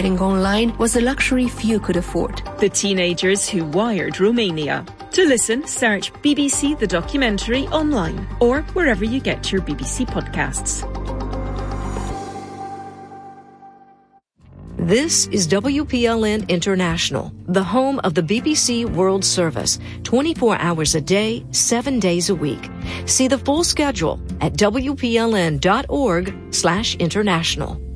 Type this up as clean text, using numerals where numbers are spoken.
Getting online was a luxury few could afford. The teenagers who wired Romania. To listen, search BBC The Documentary online or wherever you get your BBC podcasts. This is WPLN International, the home of the BBC World Service, 24 hours a day, 7 days a week. See the full schedule at WPLN.org/international.